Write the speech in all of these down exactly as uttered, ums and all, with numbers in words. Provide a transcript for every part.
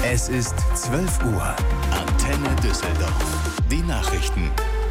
Es ist zwölf Uhr. Antenne Düsseldorf. Die Nachrichten.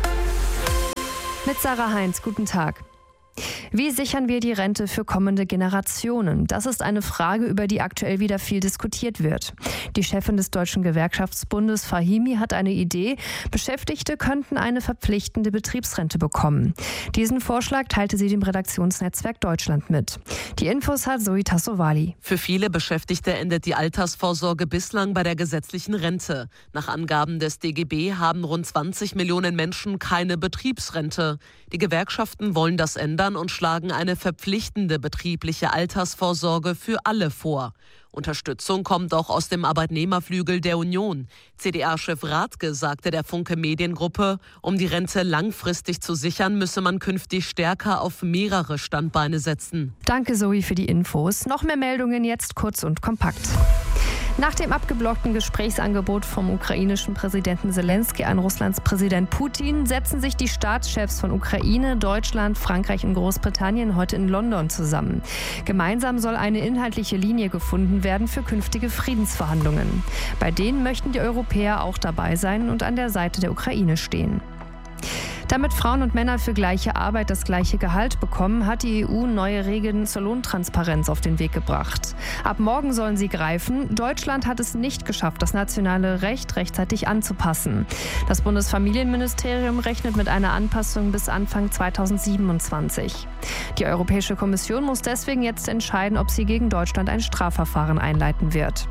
Mit Sarah Heinz, guten Tag. Wie sichern wir die Rente für kommende Generationen? Das ist eine Frage, über die aktuell wieder viel diskutiert wird. Die Chefin des Deutschen Gewerkschaftsbundes, Fahimi, hat eine Idee. Beschäftigte könnten eine verpflichtende Betriebsrente bekommen. Diesen Vorschlag teilte sie dem Redaktionsnetzwerk Deutschland mit. Die Infos hat Zoe Tassovali. Für viele Beschäftigte endet die Altersvorsorge bislang bei der gesetzlichen Rente. Nach Angaben des D G B haben rund zwanzig Millionen Menschen keine Betriebsrente. Die Gewerkschaften wollen das ändern und schlagen eine verpflichtende betriebliche Altersvorsorge für alle vor. Unterstützung kommt auch aus dem Arbeitnehmerflügel der Union. C D A-Chef Rathke sagte der Funke Mediengruppe, um die Rente langfristig zu sichern, müsse man künftig stärker auf mehrere Standbeine setzen. Danke Zoe für die Infos. Noch mehr Meldungen jetzt kurz und kompakt. Nach dem abgeblockten Gesprächsangebot vom ukrainischen Präsidenten Zelensky an Russlands Präsident Putin setzen sich die Staatschefs von Ukraine, Deutschland, Frankreich und Großbritannien heute in London zusammen. Gemeinsam soll eine inhaltliche Linie gefunden werden für künftige Friedensverhandlungen. Bei denen möchten die Europäer auch dabei sein und an der Seite der Ukraine stehen. Damit Frauen und Männer für gleiche Arbeit das gleiche Gehalt bekommen, hat die E U neue Regeln zur Lohntransparenz auf den Weg gebracht. Ab morgen sollen sie greifen. Deutschland hat es nicht geschafft, das nationale Recht rechtzeitig anzupassen. Das Bundesfamilienministerium rechnet mit einer Anpassung bis Anfang zweitausendsiebenundzwanzig. Die Europäische Kommission muss deswegen jetzt entscheiden, ob sie gegen Deutschland ein Strafverfahren einleiten wird.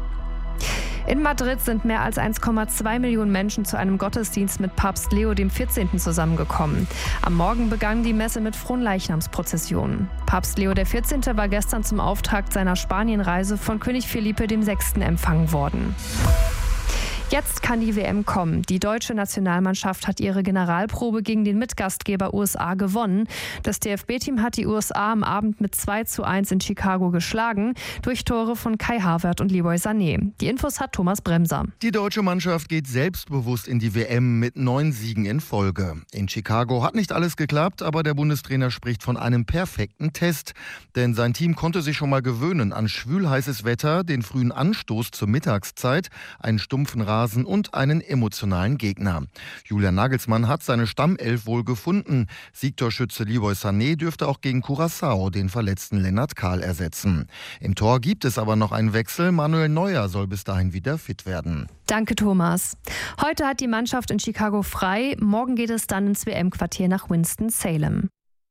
In Madrid sind mehr als eins Komma zwei Millionen Menschen zu einem Gottesdienst mit Papst Leo der vierzehnte. zusammengekommen. Am Morgen begann die Messe mit Fronleichnamsprozessionen. Papst Leo der vierzehnte. war gestern zum Auftakt seiner Spanienreise von König Felipe der sechste. empfangen worden. Jetzt kann die W M kommen. Die deutsche Nationalmannschaft hat ihre Generalprobe gegen den Mitgastgeber U S A gewonnen. Das D F B-Team hat die U S A am Abend mit zwei zu eins in Chicago geschlagen, durch Tore von Kai Havertz und Leroy Sané. Die Infos hat Thomas Bremser. Die deutsche Mannschaft geht selbstbewusst in die W M mit neun Siegen in Folge. In Chicago hat nicht alles geklappt, aber der Bundestrainer spricht von einem perfekten Test. Denn sein Team konnte sich schon mal gewöhnen an schwülheißes Wetter, den frühen Anstoß zur Mittagszeit, einen stumpfen Rasen und einen emotionalen Gegner. Julian Nagelsmann hat seine Stammelf wohl gefunden. Siegtorschütze Leroy Sané dürfte auch gegen Curaçao den verletzten Lennart Kahl ersetzen. Im Tor gibt es aber noch einen Wechsel. Manuel Neuer soll bis dahin wieder fit werden. Danke, Thomas. Heute hat die Mannschaft in Chicago frei. Morgen geht es dann ins W M-Quartier nach Winston-Salem.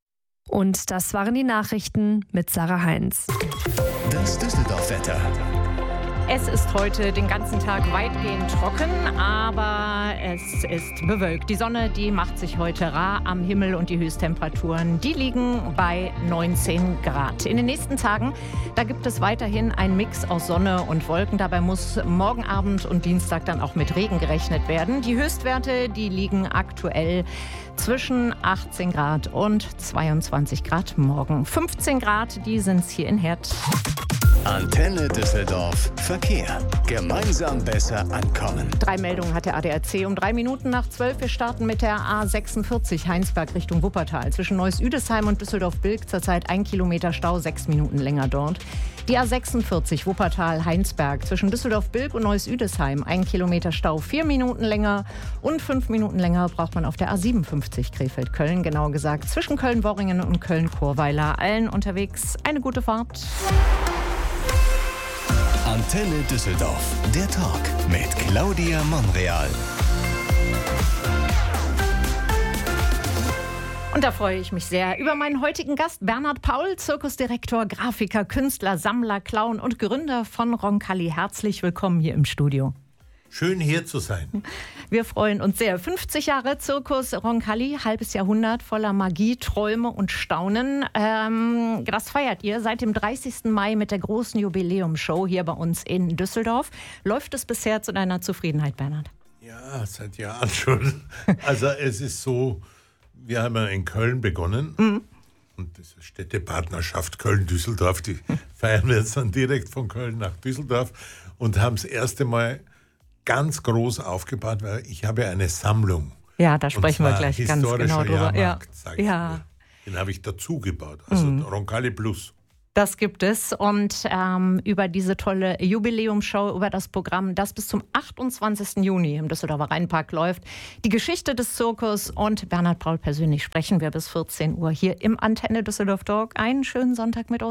Und das waren die Nachrichten mit Sarah Heinz. Das Düsseldorf-Wetter. Es ist heute den ganzen Tag weitgehend trocken, aber es ist bewölkt. Die Sonne, die macht sich heute rar am Himmel und die Höchsttemperaturen, die liegen bei neunzehn Grad. In den nächsten Tagen, da gibt es weiterhin einen Mix aus Sonne und Wolken. Dabei muss morgen Abend und Dienstag dann auch mit Regen gerechnet werden. Die Höchstwerte, die liegen aktuell zwischen achtzehn Grad und zweiundzwanzig Grad morgen. fünfzehn Grad, die sind es hier in Herd. Antenne Düsseldorf Verkehr. Gemeinsam besser ankommen. Drei Meldungen hat der A D A C um drei Minuten nach zwölf. Wir starten mit der A sechsundvierzig Heinsberg Richtung Wuppertal. Zwischen Neuss-Üdesheim und Düsseldorf-Bilk zurzeit ein Kilometer Stau, sechs Minuten länger dort. Die A sechsundvierzig Wuppertal-Heinsberg zwischen Düsseldorf-Bilk und Neuss-Üdesheim. Ein Kilometer Stau, vier Minuten länger. Und fünf Minuten länger braucht man auf der A siebenundfünfzig Krefeld-Köln. Genauer gesagt zwischen Köln-Worringen und Köln-Chorweiler. Allen unterwegs eine gute Fahrt. Antenne Düsseldorf, der Talk mit Claudia Monreal. Und da freue ich mich sehr über meinen heutigen Gast, Bernhard Paul, Zirkusdirektor, Grafiker, Künstler, Sammler, Clown und Gründer von Roncalli. Herzlich willkommen hier im Studio. Schön, hier zu sein. Wir freuen uns sehr. fünfzig Jahre Zirkus Roncalli, halbes Jahrhundert voller Magie, Träume und Staunen. Ähm, das feiert ihr seit dem dreißigsten Mai mit der großen Jubiläumsshow hier bei uns in Düsseldorf. Läuft es bisher zu deiner Zufriedenheit, Bernhard? Ja, seit Jahren schon. Also es ist so, wir haben ja in Köln begonnen. Mhm. Und diese Städtepartnerschaft Köln-Düsseldorf, die feiern wir jetzt dann direkt von Köln nach Düsseldorf und haben das erste Mal ganz groß aufgebaut, weil ich habe eine Sammlung. Ja, da sprechen wir gleich ganz genau drüber. Jahrmarkt, ja. ja. Den habe ich dazu gebaut, also mhm. Roncalli Plus. Das gibt es und ähm, über diese tolle Jubiläumsshow, über das Programm, das bis zum achtundzwanzigsten Juni im Düsseldorfer Rheinpark läuft, die Geschichte des Zirkus und Bernhard Braul persönlich sprechen wir bis vierzehn Uhr hier im Antenne Düsseldorf Talk. Einen schönen Sonntag mit uns.